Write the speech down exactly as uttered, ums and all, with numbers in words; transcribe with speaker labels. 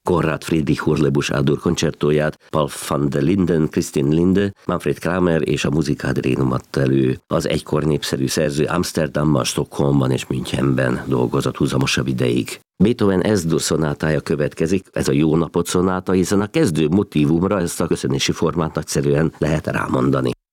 Speaker 1: Konrad Friedrich Hurlebusch A-dur koncertóját Paul van der Linden, Christine Linde, Manfred Kramer és a Musikadrenum adta elő. Az egykor népszerű szerző Amsterdamban, Stockholmban és Münchenben dolgozott húzamosabb ideig. Beethoven Es-dur szonátája következik, ez a jó napot szonáta, hiszen a kezdő motívumra ezt a köszönési formát nagyszerűen lehet rámondani.